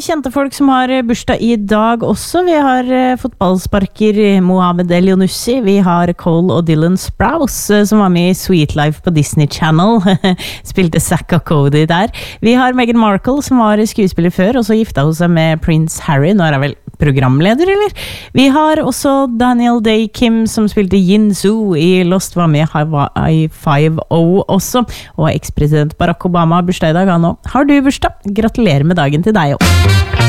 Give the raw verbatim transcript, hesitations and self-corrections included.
kjente folk som har bursdag I dag også. Vi har fotballsparker Mohamed El-Younussi, vi har Cole og Dylan Sprouse som var med I Sweet Life på Disney Channel. Spilte Zack og Cody der. Vi har Meghan Markle som var skuespiller før, og så gifta hun seg med Prince Harry. Nå er hun vel programleder, eller? Vi har også Daniel Day Kim som spilte Yin Zhu I Lost, var med I five O også, og ekspresident Barack Obama har bursdag I dag han også. Har du bursdag? Gratulerer med dagen til deg også.